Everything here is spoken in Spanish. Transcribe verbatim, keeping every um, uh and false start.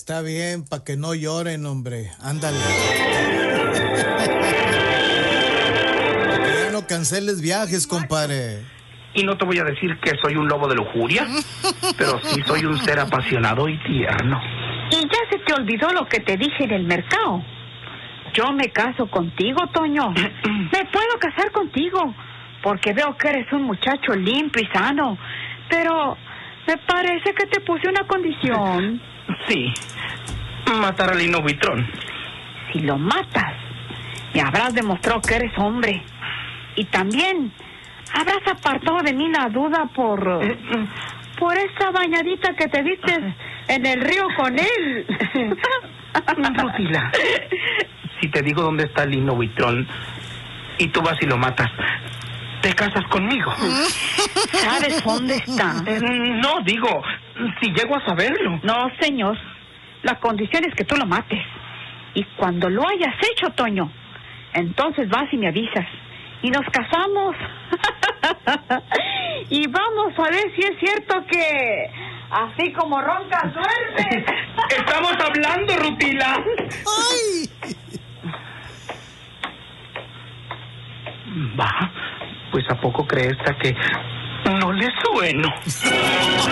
está bien, para que no lloren, hombre. Ándale. Ya no canceles viajes, compadre. Y no te voy a decir que soy un lobo de lujuria, pero sí soy un ser apasionado y tierno. Y ya se te olvidó lo que te dije en el mercado. Yo me caso contigo, Toño. Me puedo casar contigo, porque veo que eres un muchacho limpio y sano. Pero me parece que te puse una condición. Sí, matar al Lino Buitrón. Si lo matas, me habrás demostrado que eres hombre. Y también habrás apartado de mí la duda por... por esa bañadita que te diste en el río con él. Rutila, si te digo dónde está el Lino Buitrón y tú vas y lo matas, ¿te casas conmigo? ¿Sabes dónde está? No, digo, si llego a saberlo. No, señor. La condición es que tú lo mates. Y cuando lo hayas hecho, Toño, entonces vas y me avisas. Y nos casamos. Y vamos a ver si es cierto que así como ronca duerme. Estamos hablando, Rutila. ¡Ay! Va, pues ¿a poco crees a que no le sueno?